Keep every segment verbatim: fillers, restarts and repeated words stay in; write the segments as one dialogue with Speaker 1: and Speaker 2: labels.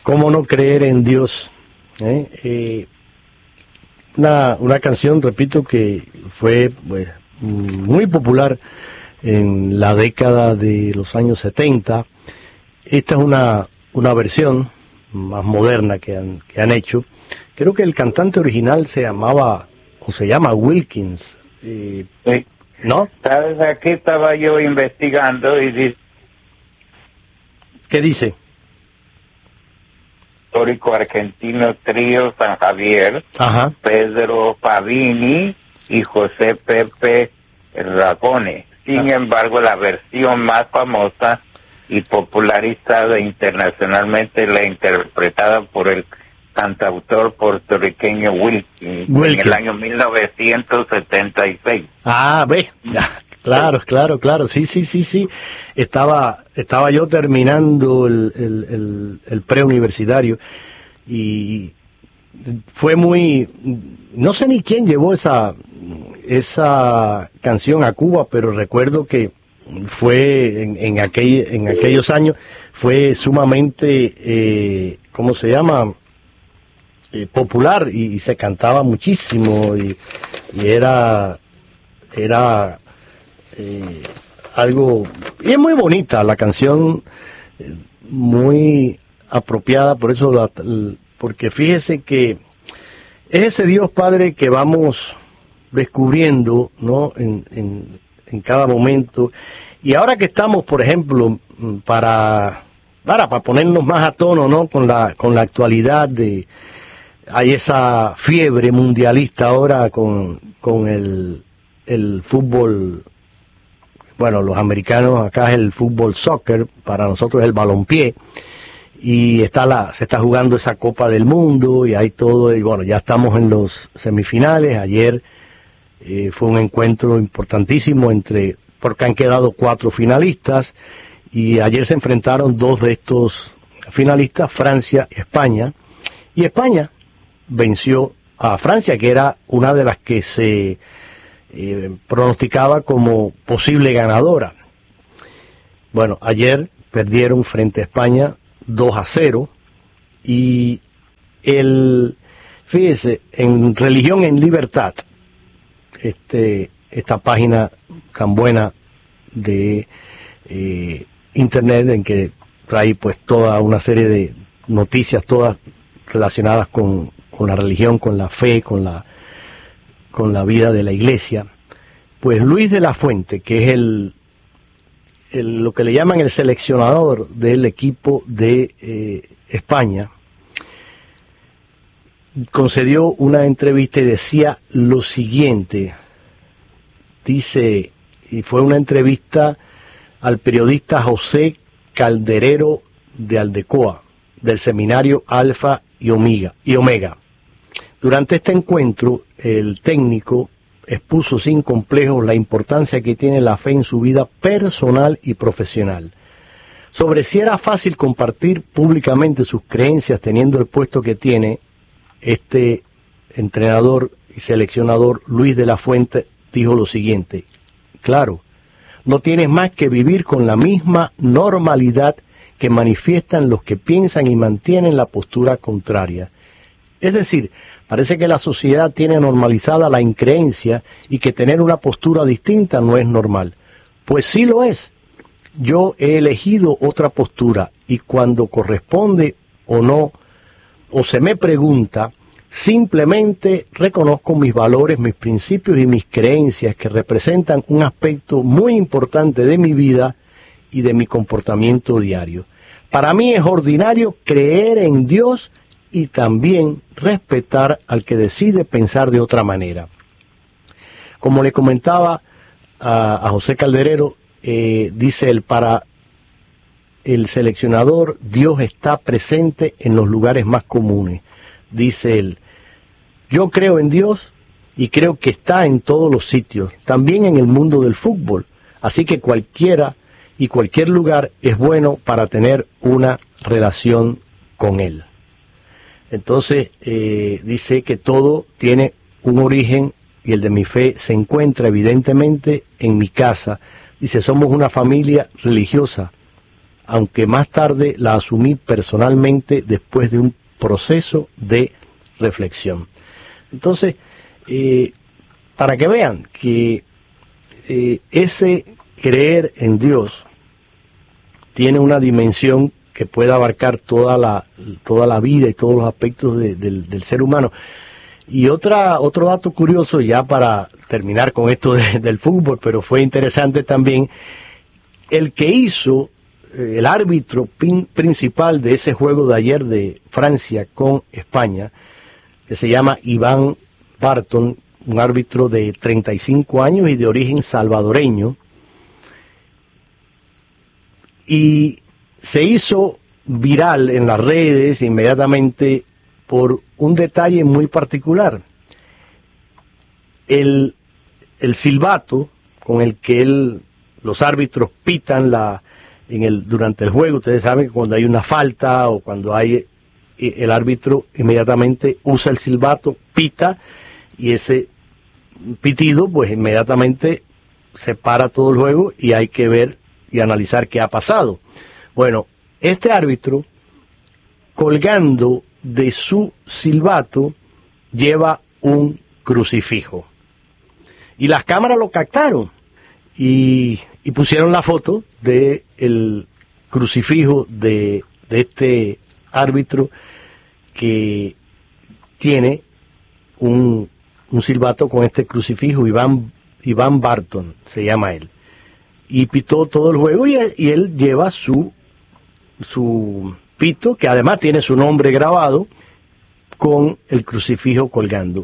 Speaker 1: ¿Cómo no creer en Dios? ¿Eh? Eh, una, una canción, repito, que fue pues, muy popular en la década de los años setenta. Esta es una, una versión más moderna que han, que han hecho. Creo que el cantante original se llamaba, o se llama Wilkins. Eh,
Speaker 2: sí.
Speaker 1: ¿No?
Speaker 2: ¿Sabes? Aquí estaba yo investigando y dice...
Speaker 1: ¿Qué dice?
Speaker 2: Histórico argentino trío San Javier,
Speaker 1: Ajá.
Speaker 2: Pedro Pavini y José Pepe Ragone. Sin ah. embargo, la versión más famosa y popularizada internacionalmente la interpretada por el cantautor puertorriqueño Wilkins, Wilkins en el año mil novecientos setenta y seis.
Speaker 1: Ah, ve, claro, claro, claro, sí, sí, sí, sí. Estaba, estaba yo terminando el, el, el, el preuniversitario y fue muy, no sé ni quién llevó esa, esa canción a Cuba, pero recuerdo que fue en, en, aquel, en aquellos años fue sumamente, eh, ¿cómo se llama? Eh, popular y, y se cantaba muchísimo y, y era era eh, algo, y es muy bonita la canción, eh, muy apropiada, por eso la, porque fíjese que es ese Dios Padre que vamos descubriendo, ¿no? en, en, en cada momento, y ahora que estamos, por ejemplo, para para, para ponernos más a tono, ¿no? con la con la actualidad de hay esa fiebre mundialista ahora con, con el, el fútbol, bueno, los americanos acá es el fútbol soccer, para nosotros es el balompié, y está la, se está jugando esa Copa del Mundo, y hay todo, y bueno, ya estamos en los semifinales. Ayer eh, fue un encuentro importantísimo entre, porque han quedado cuatro finalistas, y ayer se enfrentaron dos de estos finalistas, Francia y España, y España venció a Francia, que era una de las que se eh, pronosticaba como posible ganadora. Bueno, ayer perdieron frente a España dos a cero, y el, fíjese, en Religión en Libertad, este, esta página tan buena de eh, internet en que trae pues toda una serie de noticias, todas relacionadas con con la religión, con la fe, con la con la vida de la iglesia, pues Luis de la Fuente, que es el, el lo que le llaman el seleccionador del equipo de eh, España, concedió una entrevista y decía lo siguiente, dice, y fue una entrevista al periodista José Calderero de Aldecoa, del seminario Alfa y Omega, y Omega. Durante este encuentro, el técnico expuso sin complejos la importancia que tiene la fe en su vida personal y profesional. Sobre si era fácil compartir públicamente sus creencias teniendo el puesto que tiene, este entrenador y seleccionador Luis de la Fuente dijo lo siguiente: claro, no tienes más que vivir con la misma normalidad que manifiestan los que piensan y mantienen la postura contraria. Es decir, parece que la sociedad tiene normalizada la increencia y que tener una postura distinta no es normal. Pues sí lo es. Yo he elegido otra postura y cuando corresponde o no, o se me pregunta, simplemente reconozco mis valores, mis principios y mis creencias que representan un aspecto muy importante de mi vida y de mi comportamiento diario. Para mí es ordinario creer en Dios y también respetar al que decide pensar de otra manera. Como le comentaba a, a José Calderero, eh, dice él, para el seleccionador, Dios está presente en los lugares más comunes. Dice él, yo creo en Dios y creo que está en todos los sitios, también en el mundo del fútbol. Así que cualquiera y cualquier lugar es bueno para tener una relación con Él. Entonces, eh, dice que todo tiene un origen y el de mi fe se encuentra evidentemente en mi casa. Dice, somos una familia religiosa. aunque más tarde la asumí personalmente después de un proceso de reflexión. Entonces, eh, para que vean que eh, ese creer en Dios tiene una dimensión que puede abarcar toda la toda la vida y todos los aspectos de, del, del ser humano. Y otra otro dato curioso, ya para terminar con esto de, del fútbol, pero fue interesante también, el que hizo eh, el árbitro pin, principal de ese juego de ayer de Francia con España, que se llama Iván Barton, un árbitro de treinta y cinco años y de origen salvadoreño, y se hizo viral en las redes inmediatamente por un detalle muy particular. El, el silbato con el que él, los árbitros pitan la, en el, durante el juego, ustedes saben que cuando hay una falta o cuando hay, el árbitro inmediatamente usa el silbato, pita, y ese pitido pues inmediatamente separa todo el juego y hay que ver y analizar qué ha pasado. Bueno, este árbitro, colgando de su silbato, lleva un crucifijo. Y las cámaras lo captaron y, y pusieron la foto de el crucifijo de, de este árbitro que tiene un, un silbato con este crucifijo. Iván, Iván Barton se llama él. Y pitó todo el juego y, y él lleva su, su pito, que además tiene su nombre grabado, con el crucifijo colgando.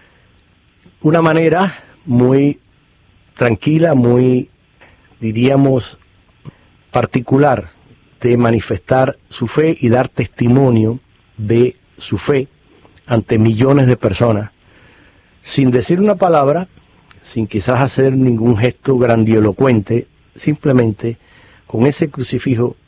Speaker 1: Una manera muy tranquila, muy, diríamos, particular de manifestar su fe y dar testimonio de su fe ante millones de personas, sin decir una palabra, sin quizás hacer ningún gesto grandilocuente, simplemente con ese crucifijo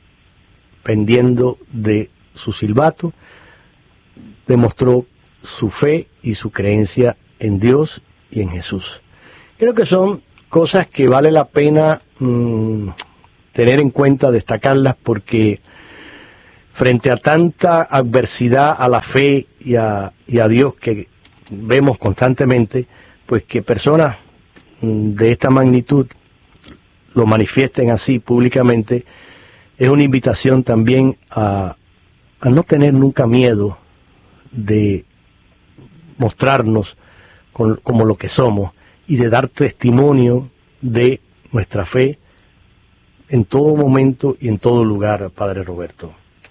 Speaker 1: pendiendo de su silbato, demostró su fe y su creencia en Dios y en Jesús. Creo que son cosas que vale la pena mmm, tener en cuenta, destacarlas, porque frente a tanta adversidad a la fe y a, y a Dios que vemos constantemente, pues que personas mmm, de esta magnitud lo manifiesten así públicamente, es una invitación también a, a no tener nunca miedo de mostrarnos con, como lo que somos y de dar testimonio de nuestra fe en todo momento y en todo lugar, Padre Roberto.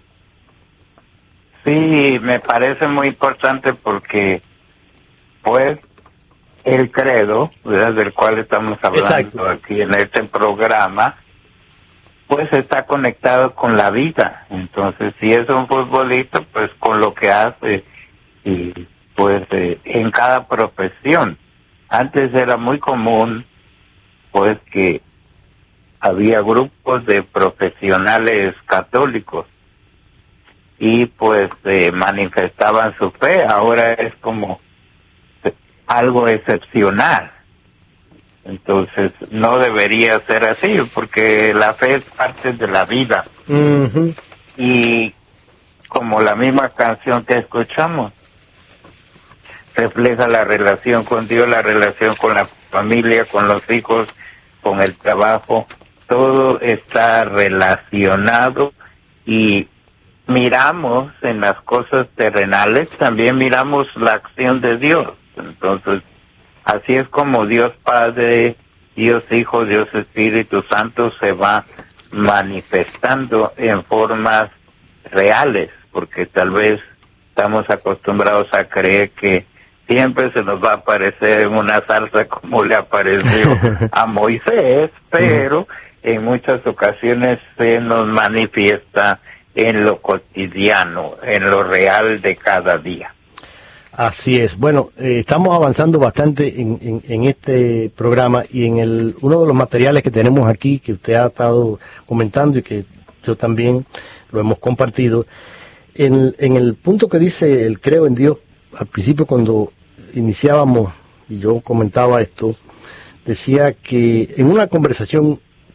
Speaker 2: Sí, me parece muy importante porque, pues, el credo, ¿verdad?, del cual estamos hablando Exacto. aquí en este programa, pues está conectado con la vida. Entonces, si es un futbolista, pues con lo que hace, y pues eh, en cada profesión. Antes era muy común, pues, que había grupos de profesionales católicos y pues eh, manifestaban su fe. Ahora es como algo excepcional. Entonces no debería ser así, porque la fe es parte de la vida. Uh-huh. Y como la misma canción que escuchamos, refleja la relación con Dios, la relación con la familia, con los hijos, con el trabajo. Todo está relacionado, y miramos en las cosas terrenales, también miramos la acción de Dios. Entonces, así es como Dios Padre, Dios Hijo, Dios Espíritu Santo se va manifestando en formas reales, porque tal vez estamos acostumbrados a creer que siempre se nos va a aparecer en una zarza como le apareció a Moisés, pero en muchas ocasiones se nos manifiesta en lo cotidiano, en lo real de cada día.
Speaker 1: Así es. Bueno, eh, estamos avanzando bastante en, en, en este programa, y en el uno de los materiales que tenemos aquí, que usted ha estado comentando y que yo también lo hemos compartido, en, en el punto que dice el creo en Dios, al principio cuando iniciábamos y yo comentaba esto, decía que en una conversación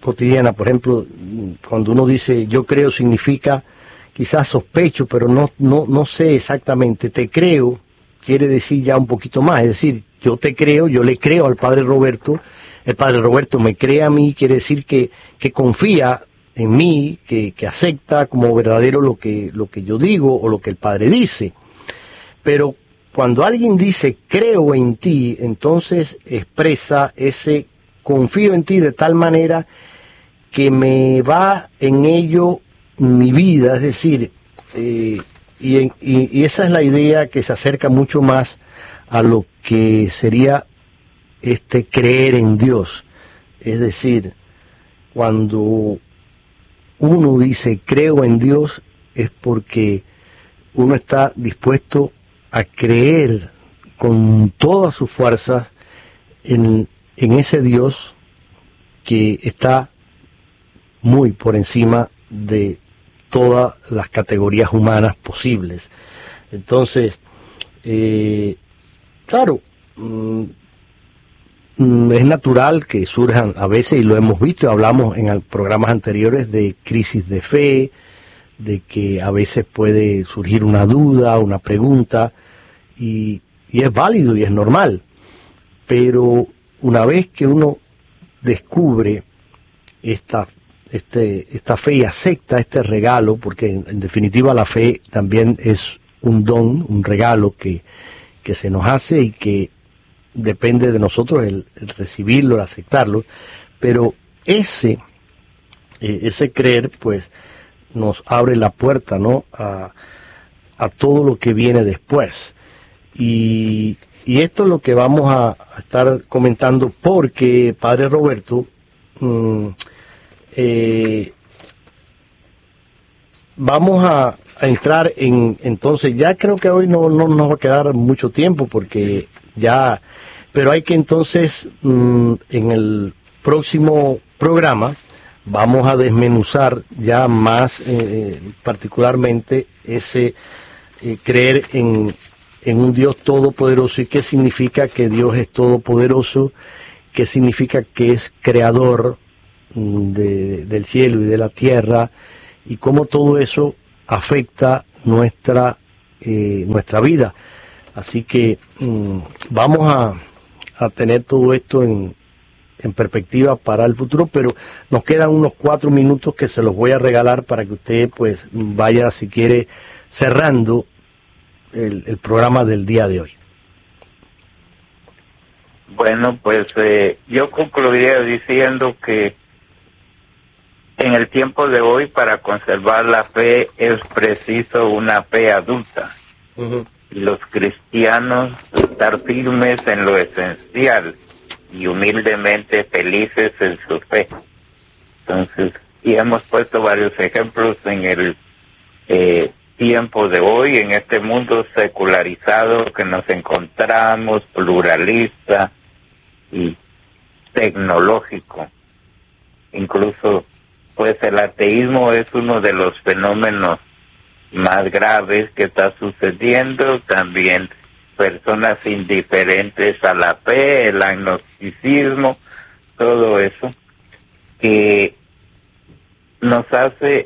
Speaker 1: cotidiana. Por ejemplo, cuando uno dice yo creo, significa quizás sospecho, pero no, no, no sé exactamente. Te creo quiere decir ya un poquito más, es decir, yo te creo, yo le creo al padre Roberto, el padre Roberto me cree a mí, quiere decir que, que confía en mí, que, que acepta como verdadero lo que, lo que yo digo o lo que el padre dice. Pero cuando alguien dice creo en ti, entonces expresa ese confío en ti de tal manera que me va en ello mi vida, es decir, eh, y, y, y esa es la idea que se acerca mucho más a lo que sería este creer en Dios. Es decir, cuando uno dice creo en Dios es porque uno está dispuesto a creer con todas sus fuerzas en, en ese Dios que está muy por encima de todas las categorías humanas posibles. Entonces, eh, claro, mm, es natural que surjan a veces, y lo hemos visto, hablamos en programas anteriores de crisis de fe, de que a veces puede surgir una duda, una pregunta, y, y es válido y es normal. Pero una vez que uno descubre esta, este, esta fe y acepta este regalo, porque en, en definitiva la fe también es un don, un regalo que, que se nos hace y que depende de nosotros el, el recibirlo, el aceptarlo, pero ese, eh, ese creer, pues, nos abre la puerta, ¿no?, a, a todo lo que viene después. Y, y esto es lo que vamos a, a estar comentando, porque, padre Roberto, mmm, eh, vamos a, a entrar en, entonces, ya creo que hoy no, no nos va a quedar mucho tiempo, porque ya, pero hay que entonces, mmm, en el próximo programa, vamos a desmenuzar ya más eh, particularmente ese eh, creer en, en un Dios todopoderoso, y qué significa que Dios es todopoderoso, qué significa que es creador mm, de, del cielo y de la tierra, y cómo todo eso afecta nuestra, eh, nuestra vida. Así que mm, vamos a, a tener todo esto en en perspectiva para el futuro, pero nos quedan unos cuatro minutos que se los voy a regalar para que usted pues vaya, si quiere, cerrando el, el programa del día de hoy.
Speaker 2: Bueno, pues eh, yo concluiría diciendo que en el tiempo de hoy, para conservar la fe, es preciso una fe adulta. Uh-huh. Los cristianos estar firmes en lo esencial y humildemente felices en su fe. Entonces, y hemos puesto varios ejemplos en el eh, tiempo de hoy, en este mundo secularizado que nos encontramos, pluralista y tecnológico. Incluso, pues el ateísmo es uno de los fenómenos más graves que está sucediendo. También personas indiferentes a la fe, el agnosticismo, todo eso, que nos hace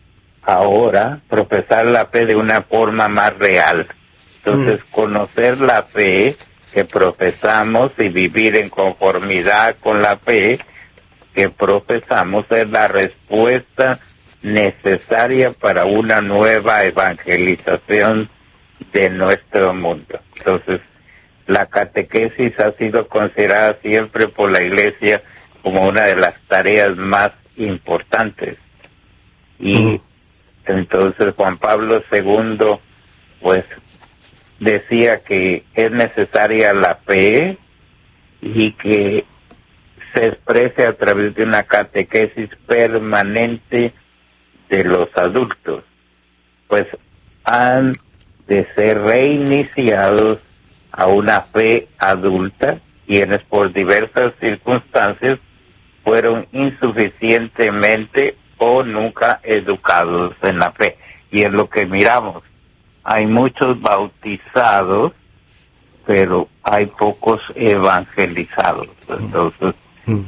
Speaker 2: ahora profesar la fe de una forma más real. Entonces, mm. conocer la fe que profesamos y vivir en conformidad con la fe que profesamos es la respuesta necesaria para una nueva evangelización de nuestro mundo. Entonces, la catequesis ha sido considerada siempre por la Iglesia como una de las tareas más importantes. Y mm. entonces Juan Pablo segundo, pues, decía que es necesaria la fe y que se exprese a través de una catequesis permanente de los adultos. Pues han de ser reiniciados a una fe adulta, quienes por diversas circunstancias fueron insuficientemente o nunca educados en la fe. Y es lo que miramos. Hay muchos bautizados, pero hay pocos evangelizados. Entonces,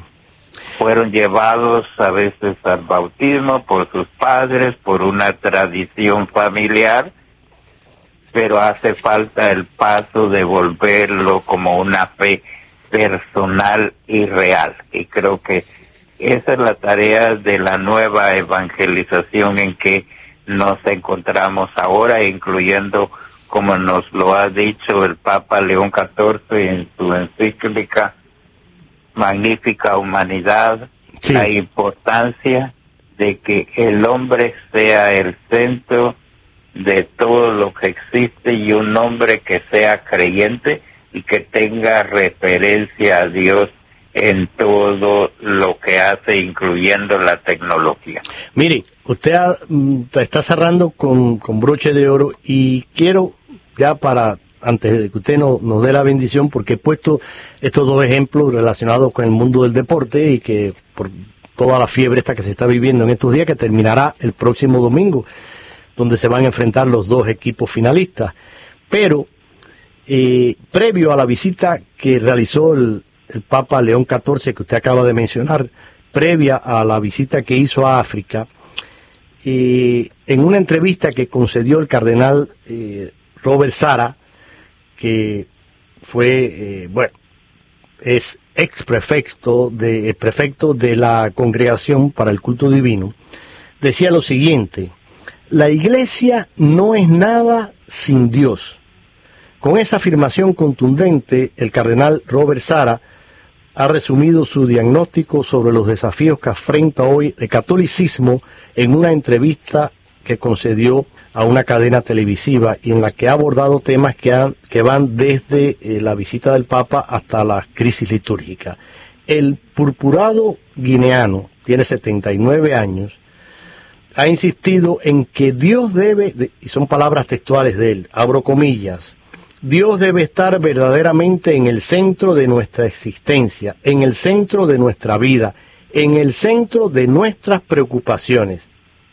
Speaker 2: fueron llevados a veces al bautismo por sus padres, por una tradición familiar, pero hace falta el paso de volverlo como una fe personal y real. Y creo que esa es la tarea de la nueva evangelización en que nos encontramos ahora, incluyendo, como nos lo ha dicho el Papa León catorce en su encíclica Magnífica Humanidad, sí, la importancia de que el hombre sea el centro de todo lo que existe y un hombre que sea creyente y que tenga referencia a Dios en todo lo que hace, incluyendo la tecnología.
Speaker 1: Mire, usted ha, está cerrando con, con broche de oro, y quiero, ya para, antes de que usted no, nos dé la bendición, porque he puesto estos dos ejemplos relacionados con el mundo del deporte y que por toda la fiebre esta que se está viviendo en estos días, que terminará el próximo domingo, donde se van a enfrentar los dos equipos finalistas. Pero, eh, previo a la visita que realizó el el Papa León catorce, que usted acaba de mencionar, previa a la visita que hizo a África, eh, en una entrevista que concedió el cardenal eh, Robert Sarah, que fue, eh, bueno, es ex prefecto de, prefecto de la Congregación para el Culto Divino, decía lo siguiente: la Iglesia no es nada sin Dios. Con esa afirmación contundente, el cardenal Robert Sarah ha resumido su diagnóstico sobre los desafíos que afronta hoy el catolicismo en una entrevista que concedió a una cadena televisiva, y en la que ha abordado temas que, han, que van desde eh, la visita del Papa hasta la crisis litúrgica. El purpurado guineano, tiene setenta y nueve años, ha insistido en que Dios debe, de, y son palabras textuales de él, abro comillas, Dios debe estar verdaderamente en el centro de nuestra existencia, en el centro de nuestra vida, en el centro de nuestras preocupaciones.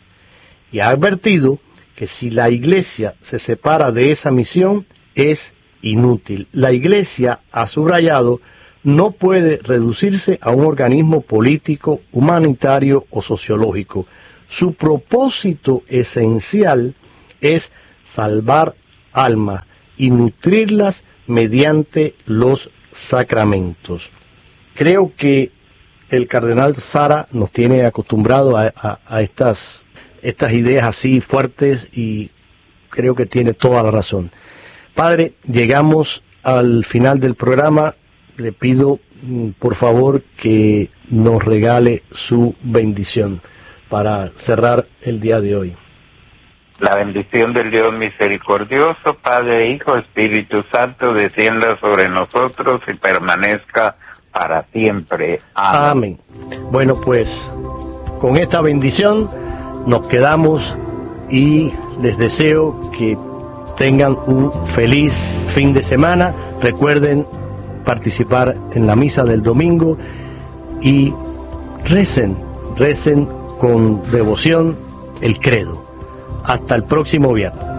Speaker 1: Y ha advertido que si la Iglesia se separa de esa misión, es inútil. La Iglesia, ha subrayado, no puede reducirse a un organismo político, humanitario o sociológico. Su propósito esencial es salvar almas y nutrirlas mediante los sacramentos. Creo que el cardenal Sarah nos tiene acostumbrado a, a, a estas, estas ideas así fuertes, y creo que tiene toda la razón. Padre, llegamos al final del programa. Le pido, por favor, que nos regale su bendición para cerrar el día de hoy.
Speaker 2: La bendición del Dios misericordioso, Padre, Hijo, Espíritu Santo, descienda sobre nosotros y permanezca para siempre. Amén.
Speaker 1: Amén. Bueno, pues con esta bendición nos quedamos, y les deseo que tengan un feliz fin de semana. Recuerden participar en la misa del domingo y recen, recen con devoción el credo. Hasta el próximo viernes.